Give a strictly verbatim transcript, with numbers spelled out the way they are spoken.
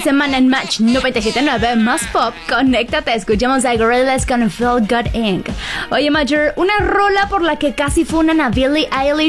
semana en Match noventa y siete punto nueve, más pop, conéctate, escuchamos a Gorillaz con Feel Good incorporated. Oye, Major, una rola por la que casi funan a Billie Eilish